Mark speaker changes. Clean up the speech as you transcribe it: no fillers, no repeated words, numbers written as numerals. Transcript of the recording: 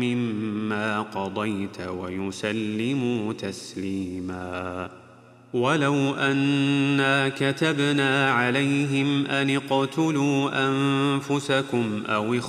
Speaker 1: مما قضيت ويسلموا تسليما. ولو أنا كتبنا عليهم أن اقتلوا أنفسكم أو